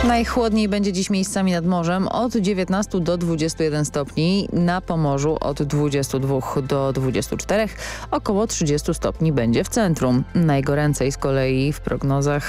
Najchłodniej będzie dziś miejscami nad morzem od 19 do 21 stopni, na Pomorzu od 22 do 24, około 30 stopni będzie w centrum. Najgoręcej z kolei w prognozach